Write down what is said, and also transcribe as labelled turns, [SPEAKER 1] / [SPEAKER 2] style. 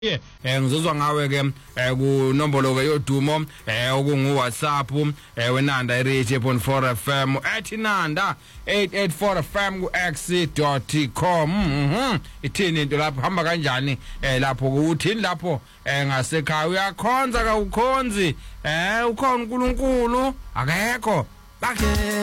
[SPEAKER 1] ngizozwa ngawe ke ku nombolo ke yodumo okungu WhatsApp wenanda ireach upon 4 FM @nanda 884 FM ku x.com. Ithini into lapho hamba kanjani lapho kuthini lapho ngasekhaya uyakhonza ka ukhonzi ukhona uNkulunkulu akekho bakhe